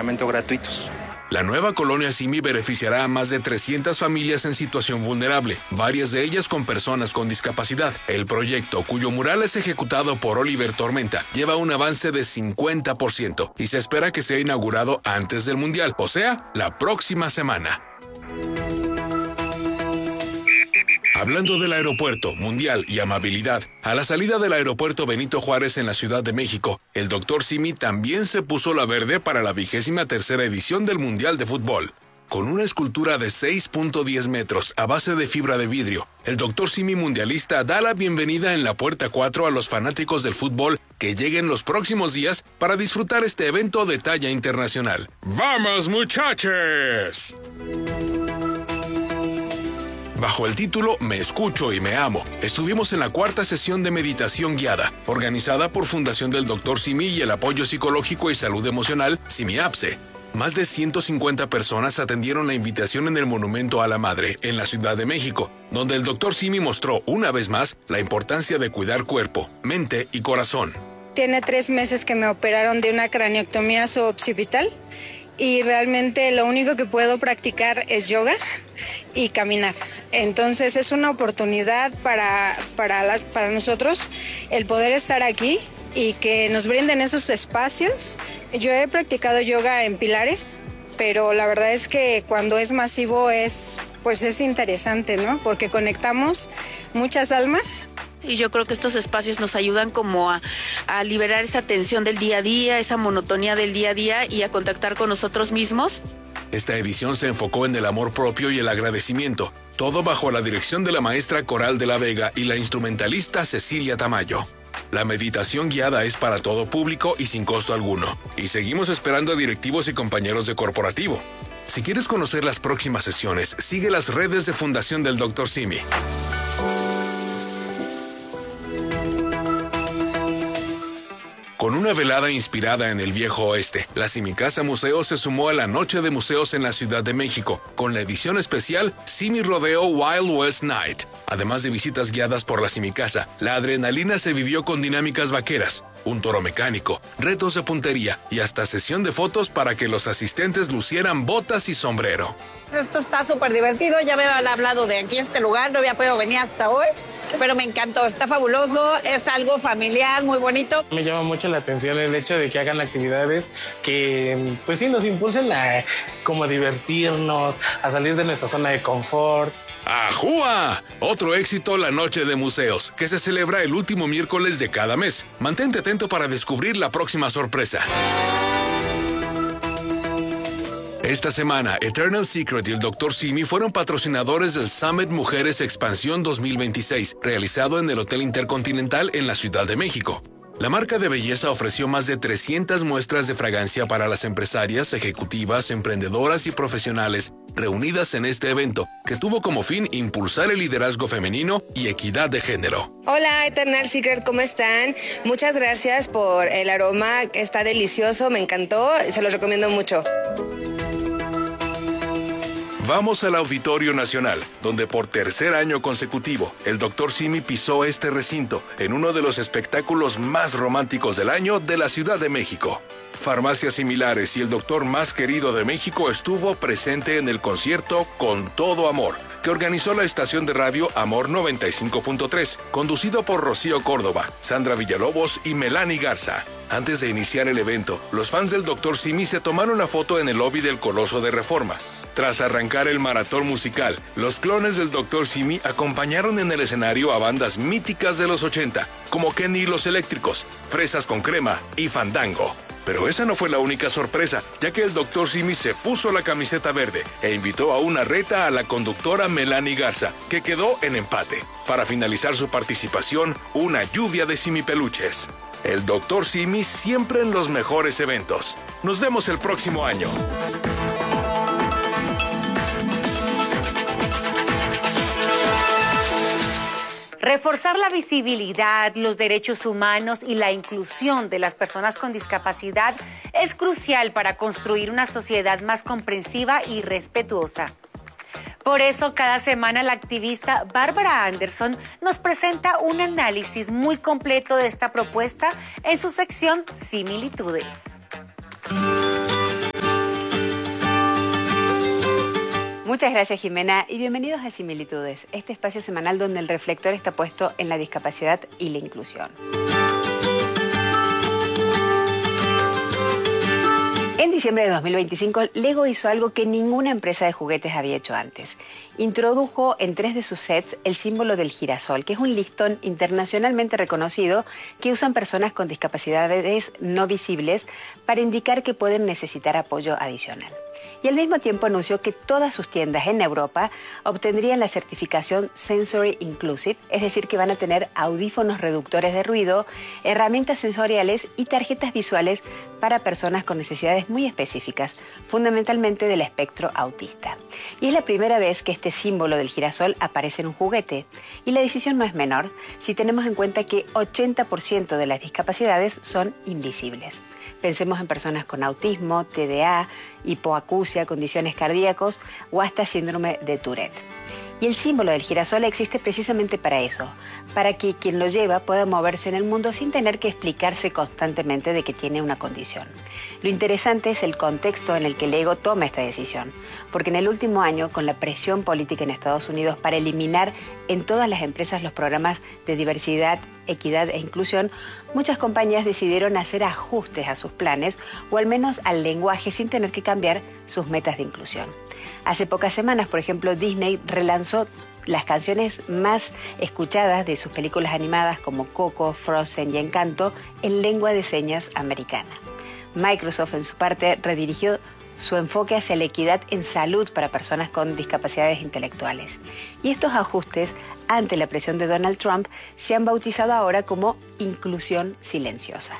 medicamento gratuitos. La nueva colonia Simi beneficiará a más de 300 familias en situación vulnerable, varias de ellas con personas con discapacidad. El proyecto, cuyo mural es ejecutado por Oliver Tormenta, lleva un avance de 50% y se espera que sea inaugurado antes del Mundial, o sea, la próxima semana. Hablando del aeropuerto, mundial y amabilidad, a la salida del aeropuerto Benito Juárez en la Ciudad de México, el Dr. Simi también se puso la verde para la 23ª edición del Mundial de Fútbol. Con una escultura de 6.10 metros a base de fibra de vidrio, el Dr. Simi mundialista da la bienvenida en la puerta 4 a los fanáticos del fútbol que lleguen los próximos días para disfrutar este evento de talla internacional. ¡Vamos, muchachos! Bajo el título Me escucho y me amo, estuvimos en la 4ª sesión de meditación guiada, organizada por Fundación del Dr. Simi y el Apoyo Psicológico y Salud Emocional, Simi-APSE. Más de 150 personas atendieron la invitación en el Monumento a la Madre, en la Ciudad de México, donde el Dr. Simi mostró una vez más la importancia de cuidar cuerpo, mente y corazón. Tiene 3 meses que me operaron de una craneotomía suboccipital y realmente lo único que puedo practicar es yoga y caminar. Entonces es una oportunidad para nosotros el poder estar aquí y que nos brinden esos espacios. Yo he practicado yoga en pilares, pero la verdad es que cuando es masivo es interesante, ¿no? Porque conectamos muchas almas. Y yo creo que estos espacios nos ayudan como a liberar esa tensión del día a día, esa monotonía del día a día y a contactar con nosotros mismos. Esta edición se enfocó en el amor propio y el agradecimiento, todo bajo la dirección de la maestra Coral de la Vega y la instrumentalista Cecilia Tamayo. La meditación guiada es para todo público y sin costo alguno, y seguimos esperando a directivos y compañeros de corporativo. Si quieres conocer las próximas sesiones, sigue las redes de Fundación del Dr. Simi. Con una velada inspirada en el viejo oeste, la Simicasa Museo se sumó a la Noche de Museos en la Ciudad de México, con la edición especial Simi Rodeo Wild West Night. Además de visitas guiadas por la Simicasa, la adrenalina se vivió con dinámicas vaqueras, un toro mecánico, retos de puntería y hasta sesión de fotos para que los asistentes lucieran botas y sombrero. Esto está súper divertido, ya me han hablado de aquí este lugar, no había podido venir hasta hoy. Pero me encantó, está fabuloso, es algo familiar, muy bonito. Me llama mucho la atención el hecho de que hagan actividades que, pues sí, nos impulsen a como divertirnos, a salir de nuestra zona de confort. ¡Ajúa! Otro éxito, la Noche de Museos, que se celebra el último miércoles de cada mes. Mantente atento para descubrir la próxima sorpresa. Esta semana, Eternal Secret y el Dr. Simi fueron patrocinadores del Summit Mujeres Expansión 2026, realizado en el Hotel Intercontinental en la Ciudad de México. La marca de belleza ofreció más de 300 muestras de fragancia para las empresarias, ejecutivas, emprendedoras y profesionales reunidas en este evento, que tuvo como fin impulsar el liderazgo femenino y equidad de género. Hola Eternal Secret, ¿cómo están? Muchas gracias por el aroma, está delicioso, me encantó, se los recomiendo mucho. Vamos al Auditorio Nacional, donde por tercer año consecutivo, el Dr. Simi pisó este recinto en uno de los espectáculos más románticos del año de la Ciudad de México. Farmacias Similares y el doctor más querido de México estuvo presente en el concierto Con Todo Amor, que organizó la estación de radio Amor 95.3, conducido por Rocío Córdoba, Sandra Villalobos y Melanie Garza. Antes de iniciar el evento, los fans del Dr. Simi se tomaron una foto en el lobby del Coloso de Reforma. Tras arrancar el maratón musical, los clones del Dr. Simi acompañaron en el escenario a bandas míticas de los 80, como Kenny y los Eléctricos, Fresas con Crema y Fandango. Pero esa no fue la única sorpresa, ya que el Dr. Simi se puso la camiseta verde e invitó a una reta a la conductora Melanie Garza, que quedó en empate. Para finalizar su participación, una lluvia de simipeluches. El Dr. Simi siempre en los mejores eventos. Nos vemos el próximo año. Reforzar la visibilidad, los derechos humanos y la inclusión de las personas con discapacidad es crucial para construir una sociedad más comprensiva y respetuosa. Por eso, cada semana la activista Bárbara Anderson nos presenta un análisis muy completo de esta propuesta en su sección Similitudes. Muchas gracias, Jimena, y bienvenidos a Similitudes, este espacio semanal donde el reflector está puesto en la discapacidad y la inclusión. En diciembre de 2025, Lego hizo algo que ninguna empresa de juguetes había hecho antes. Introdujo en 3 de sus sets el símbolo del girasol, que es un listón internacionalmente reconocido que usan personas con discapacidades no visibles para indicar que pueden necesitar apoyo adicional. Y al mismo tiempo anunció que todas sus tiendas en Europa obtendrían la certificación Sensory Inclusive, es decir, que van a tener audífonos reductores de ruido, herramientas sensoriales y tarjetas visuales para personas con necesidades muy específicas, fundamentalmente del espectro autista. Y es la primera vez que este símbolo del girasol aparece en un juguete. Y la decisión no es menor si tenemos en cuenta que 80% de las discapacidades son invisibles. Pensemos en personas con autismo, TDA, hipoacusia, condiciones cardíacas o hasta síndrome de Tourette. Y el símbolo del girasol existe precisamente para eso, para que quien lo lleva pueda moverse en el mundo sin tener que explicarse constantemente de que tiene una condición. Lo interesante es el contexto en el que Lego toma esta decisión, porque en el último año, con la presión política en Estados Unidos para eliminar en todas las empresas los programas de diversidad, equidad e inclusión, muchas compañías decidieron hacer ajustes a sus planes o al menos al lenguaje sin tener que cambiar sus metas de inclusión. Hace pocas semanas, por ejemplo, Disney relanzó las canciones más escuchadas de sus películas animadas como Coco, Frozen y Encanto en lengua de señas americana. Microsoft, en su parte, redirigió su enfoque hacia la equidad en salud para personas con discapacidades intelectuales. Y estos ajustes, ante la presión de Donald Trump, se han bautizado ahora como inclusión silenciosa.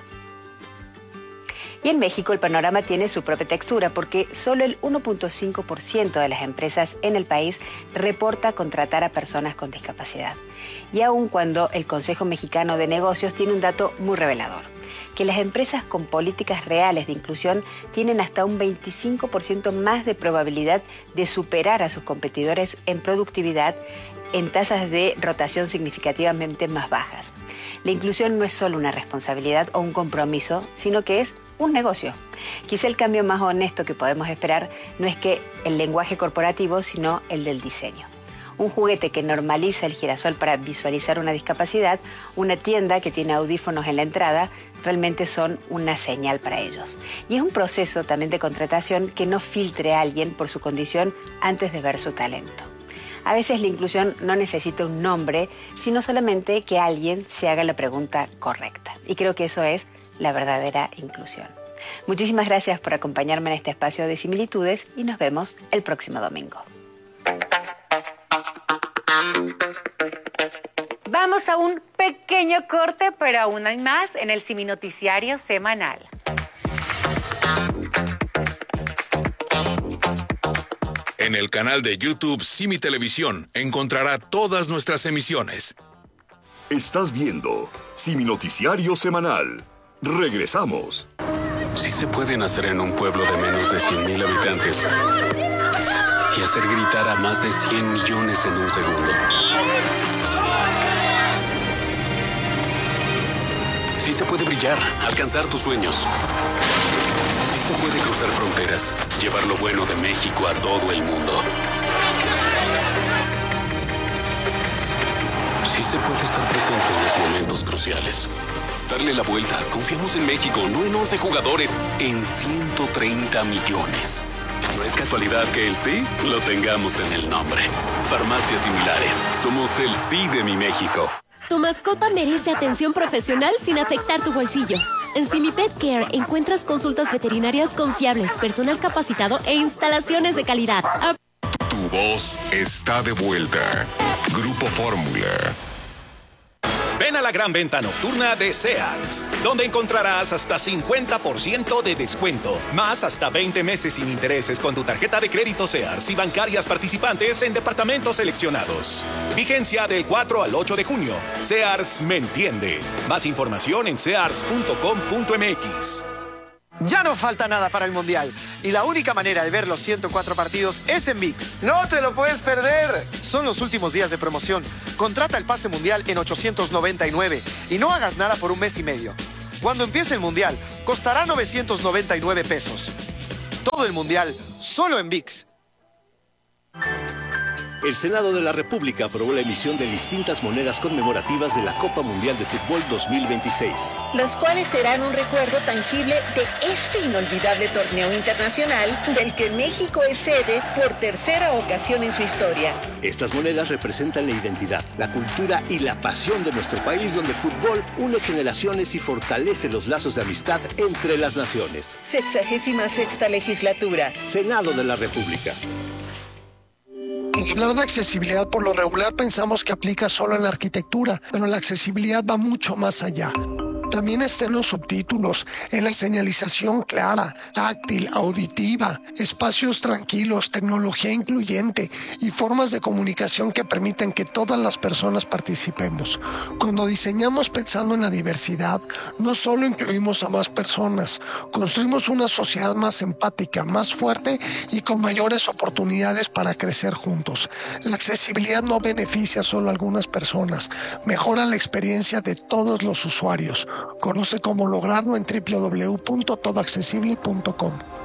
Y en México el panorama tiene su propia textura porque solo el 1.5% de las empresas en el país reporta contratar a personas con discapacidad. Y aun cuando el Consejo Mexicano de Negocios tiene un dato muy revelador, que las empresas con políticas reales de inclusión tienen hasta un 25% más de probabilidad de superar a sus competidores en productividad, en tasas de rotación significativamente más bajas. La inclusión no es solo una responsabilidad o un compromiso, sino que es un negocio. Quizá el cambio más honesto que podemos esperar no es que el lenguaje corporativo, sino el del diseño. Un juguete que normaliza el girasol para visualizar una discapacidad, una tienda que tiene audífonos en la entrada, realmente son una señal para ellos. Y es un proceso también de contratación que no filtre a alguien por su condición antes de ver su talento. A veces la inclusión no necesita un nombre, sino solamente que alguien se haga la pregunta correcta. Y creo que eso es la verdadera inclusión. Muchísimas gracias por acompañarme en este espacio de Similitudes y nos vemos el próximo domingo. Vamos a un pequeño corte, pero aún hay más en el Siminoticiario semanal. En el canal de YouTube Simi Televisión encontrará todas nuestras emisiones. Estás viendo Siminoticiario semanal. Regresamos. Sí se puede nacer en un pueblo de menos de 100,000 habitantes y hacer gritar a más de 100 millones en un segundo. Sí se puede brillar, alcanzar tus sueños. Sí se puede cruzar fronteras, llevar lo bueno de México a todo el mundo. Sí se puede estar presente en los momentos cruciales. Darle la vuelta. Confiamos en México, no en 11 jugadores, en 130 millones. No es casualidad que el sí lo tengamos en el nombre. Farmacias Similares. Somos el sí de mi México. Tu mascota merece atención profesional sin afectar tu bolsillo. En Simi Pet Care encuentras consultas veterinarias confiables, personal capacitado e instalaciones de calidad. Tu voz está de vuelta. Grupo Fórmula. Ven a la gran venta nocturna de Sears, donde encontrarás hasta 50% de descuento, más hasta 20 meses sin intereses con tu tarjeta de crédito Sears y bancarias participantes en departamentos seleccionados. Vigencia del 4 al 8 de junio. Sears me entiende. Más información en sears.com.mx. Ya no falta nada para el Mundial y la única manera de ver los 104 partidos es en ViX. ¡No te lo puedes perder! Son los últimos días de promoción. Contrata el pase Mundial en 899 y no hagas nada por un mes y medio. Cuando empiece el Mundial, costará 999 pesos. Todo el Mundial, solo en ViX. El Senado de la República aprobó la emisión de distintas monedas conmemorativas de la Copa Mundial de Fútbol 2026. Las cuales serán un recuerdo tangible de este inolvidable torneo internacional del que México es sede por tercera ocasión en su historia. Estas monedas representan la identidad, la cultura y la pasión de nuestro país, donde el fútbol une generaciones y fortalece los lazos de amistad entre las naciones. 66ª legislatura. Senado de la República. Hablar de accesibilidad por lo regular pensamos que aplica solo en la arquitectura, pero la accesibilidad va mucho más allá. También está en los subtítulos, en la señalización clara, táctil, auditiva, espacios tranquilos, tecnología incluyente y formas de comunicación que permiten que todas las personas participemos. Cuando diseñamos pensando en la diversidad, no solo incluimos a más personas, construimos una sociedad más empática, más fuerte y con mayores oportunidades para crecer juntos. La accesibilidad no beneficia solo a algunas personas, mejora la experiencia de todos los usuarios. Conoce cómo lograrlo en www.todoaccesible.com.